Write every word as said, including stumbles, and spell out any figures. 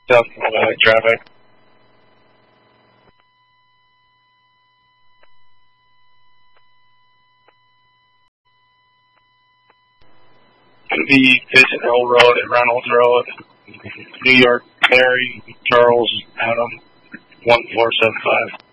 South uh, traffic. Gonna be facing Earl Road and Reynolds Road, New York, Mary, Charles, Adam, one four seven five.